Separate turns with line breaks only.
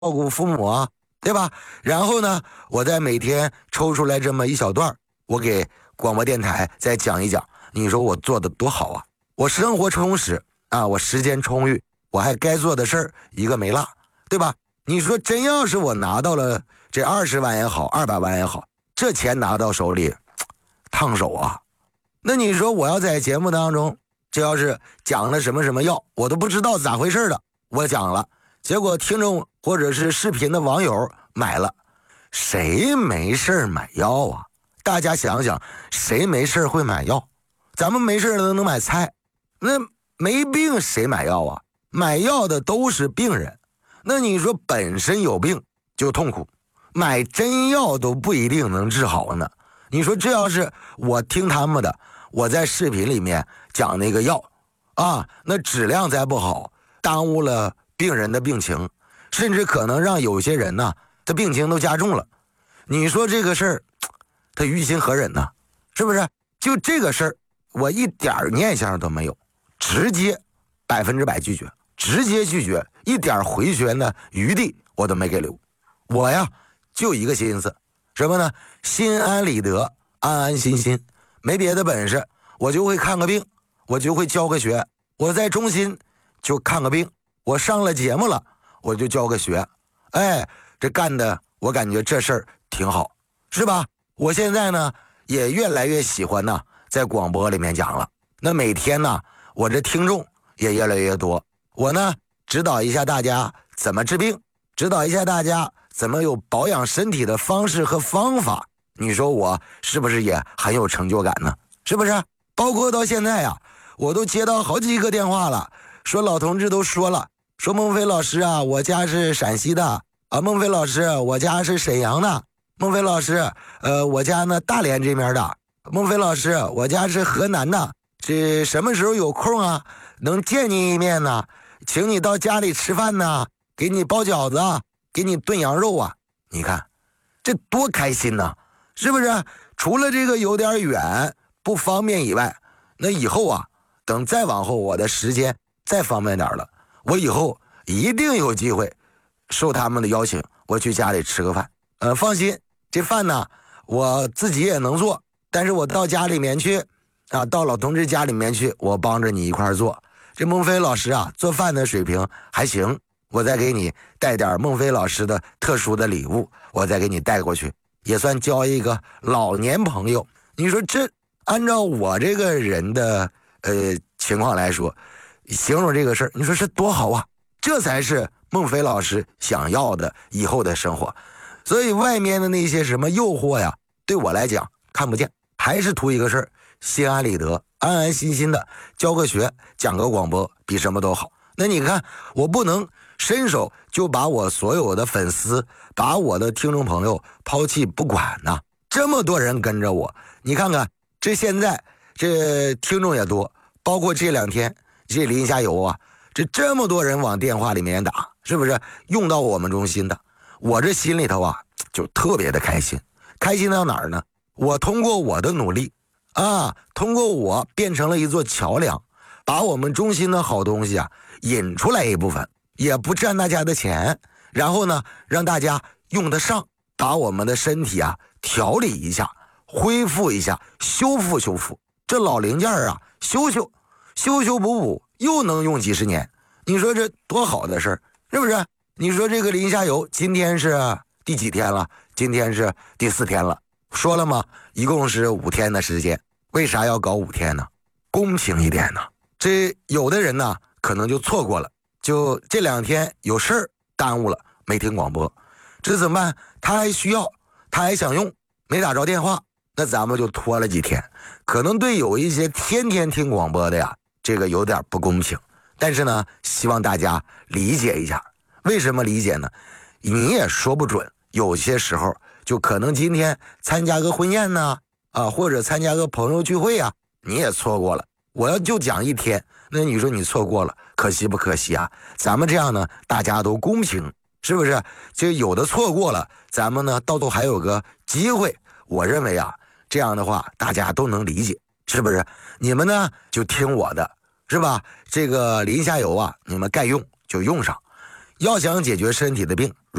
顾父母啊，对吧？然后呢，我再每天抽出来这么一小段，我给广播电台再讲一讲，你说我做的多好啊！我生活充实啊，我时间充裕，我还该做的事儿一个没落，对吧？你说真要是我拿到了这20万也好，200万也好，这钱拿到手里烫手啊！那你说我要在节目当中，这要是讲了什么什么药，我都不知道咋回事的，我讲了，结果听众或者是视频的网友买了，谁没事买药啊？大家想想，谁没事会买药？咱们没事都能买菜，那没病谁买药啊？买药的都是病人，那你说本身有病就痛苦，买真药都不一定能治好呢。你说这要是我听他们的，我在视频里面讲那个药啊，那质量再不好，耽误了病人的病情，甚至可能让有些人呢，他病情都加重了。你说这个事儿，他于心何忍呢？是不是？就这个事儿，我一点念想都没有，直接100%拒绝，直接拒绝，一点回旋的余地我都没给留。我呀，就一个心思，什么呢？心安理得，安安心心，没别的本事，我就会看个病，我就会教个学。我在中心就看个病，我上了节目了，我就教个学。哎，这干的我感觉这事儿挺好，是吧？我现在呢也越来越喜欢呢在广播里面讲了。那每天呢，我这听众也越来越多。我呢指导一下大家怎么治病，指导一下大家怎么有保养身体的方式和方法。你说我是不是也很有成就感呢？是不是？包括到现在呀，我都接到好几个电话了，说老同志都说了，说孟非老师啊，我家是陕西的啊，孟非老师，我家是沈阳的，孟非老师，我家呢大连这边的，孟非老师，我家是河南的，这什么时候有空啊，能见你一面呢？请你到家里吃饭呢，给你包饺子，给你炖羊肉啊！你看，这多开心呐！是不是？除了这个有点远不方便以外，那以后啊，等再往后我的时间再方便点了，我以后一定有机会受他们的邀请，我去家里吃个饭。放心，这饭呢我自己也能做，但是我到家里面去啊，到老同志家里面去，我帮着你一块做。这孟非老师啊，做饭的水平还行，我再给你带点孟非老师的特殊的礼物，我再给你带过去，也算交一个老年朋友。你说这按照我这个人的情况来说，形容这个事儿，你说是多好啊！这才是孟非老师想要的以后的生活。所以外面的那些什么诱惑呀，对我来讲看不见，还是图一个事儿，心安理得，安安心心的教个学，讲个广播，比什么都好。那你看，我不能伸手就把我所有的粉丝，把我的听众朋友抛弃不管呐。这么多人跟着我，你看看这现在这听众也多，包括这2天这临下游啊，这么多人往电话里面打，是不是用到我们中心的？我这心里头啊就特别的开心。开心到哪儿呢？我通过我的努力啊，通过我变成了一座桥梁，把我们中心的好东西啊引出来一部分，也不占大家的钱，然后呢让大家用得上，把我们的身体啊调理一下，恢复一下，修复修复这老零件啊，修修补又能用几十年。你说这多好的事儿，是不是？你说这个临下游今天是第几天了？今天是第4天了。说了吗？一共是5天的时间。为啥要搞5天呢？公平一点呢。这有的人呢可能就错过了，就这2天有事儿耽误了，没听广播，这怎么办？他还需要，他还想用，没打着电话，那咱们就拖了几天。可能对有一些天天听广播的呀，这个有点不公平，但是呢希望大家理解一下。为什么理解呢？你也说不准，有些时候就可能今天参加个婚宴呢，或者参加个朋友聚会啊，你也错过了。我要就讲1天，那你说你错过了，可惜不可惜啊？咱们这样呢，大家都公平，是不是？就有的错过了，咱们呢到头还有个机会。我认为啊，这样的话大家都能理解，是不是？你们呢就听我的，是吧？这个临下游啊，你们该用就用上。 要想解决身体的病。